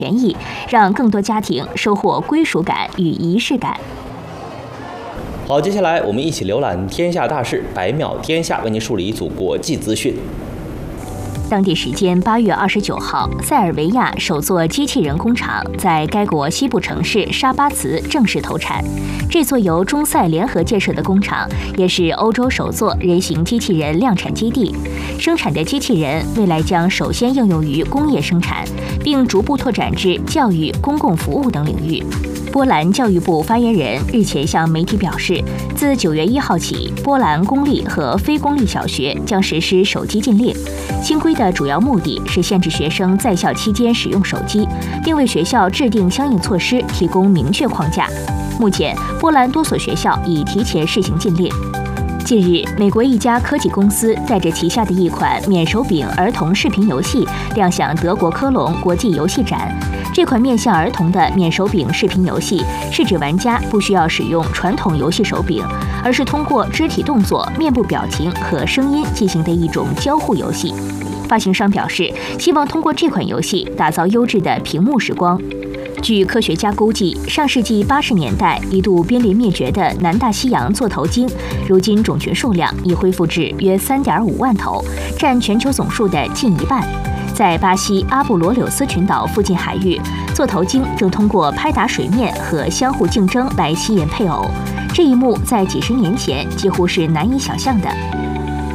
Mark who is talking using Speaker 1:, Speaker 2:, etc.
Speaker 1: 权益，让更多家庭收获归属感与仪式感。
Speaker 2: 好，接下来我们一起浏览天下大事，百秒天下为您梳理一组国际资讯。
Speaker 1: 当地时间8月29号，塞尔维亚首座机器人工厂在该国西部城市沙巴茨正式投产。这座由中塞联合建设的工厂，也是欧洲首座人形机器人量产基地。生产的机器人未来将首先应用于工业生产，并逐步拓展至教育、公共服务等领域。波兰教育部发言人日前向媒体表示，自9月1号起，波兰公立和非公立小学将实施手机禁令。新规的主要目的是限制学生在校期间使用手机，并为学校制定相应措施提供明确框架。目前，波兰多所学校已提前试行禁令。近日，美国一家科技公司带着旗下的一款免手柄儿童视频游戏亮相德国科隆国际游戏展。这款面向儿童的免手柄视频游戏是指玩家不需要使用传统游戏手柄，而是通过肢体动作、面部表情和声音进行的一种交互游戏。发行商表示，希望通过这款游戏打造优质的屏幕时光。据科学家估计，上世纪80年代一度濒临灭绝的南大西洋座头鲸，如今种群数量已恢复至约3.5万头，占全球总数的近1半。在巴西阿布罗柳斯群岛附近海域，座头鲸正通过拍打水面和相互竞争来吸引配偶。这一幕在几十年前几乎是难以想象的。